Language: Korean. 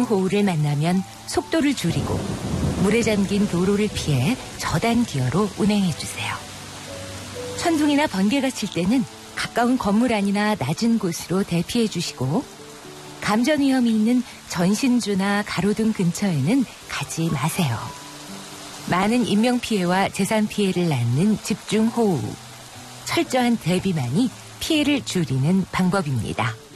집중호우를 만나면 속도를 줄이고 물에 잠긴 도로를 피해 저단 기어로 운행해주세요. 천둥이나 번개가 칠 때는 가까운 건물 안이나 낮은 곳으로 대피해주시고 감전 위험이 있는 전신주나 가로등 근처에는 가지 마세요. 많은 인명피해와 재산피해를 낳는 집중호우. 철저한 대비만이 피해를 줄이는 방법입니다.